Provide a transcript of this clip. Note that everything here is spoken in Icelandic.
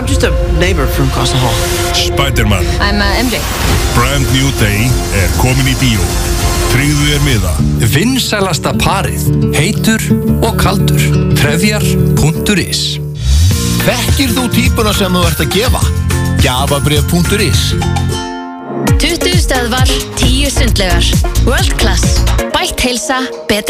I'm just a neighbor from across the hall. Spider-Man I'm MJ. Brand New Day komin í bíó. Tryggðu miða. Vinsælasta parið, heitur og kaldur. Trefjar.is. Þekkir þú típuna sem þú ert að gefa? Gjafabréf.is. 20 stöðvar, 10 sundlaugar. World Class. Bætt heilsa, betra